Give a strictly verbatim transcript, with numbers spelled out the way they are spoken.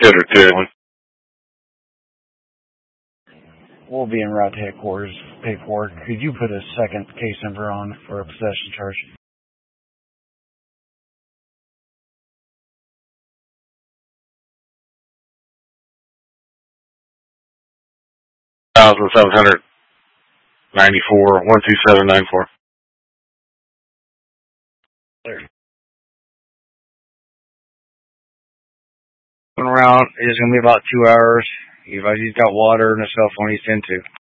Desert two. We'll be en route to headquarters. Paperwork. Could you put a second case number on for a possession charge? Thousand seven hundred ninety-four one two seven nine four. Going around. It's gonna be about two hours. He's got water and a cell phone he's into.